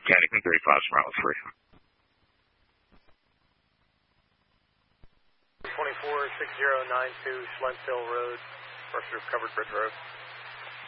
Connecticut 35 Smile 3. 246092 Schlentz Hill Road, Mercer Covered Bridge Road.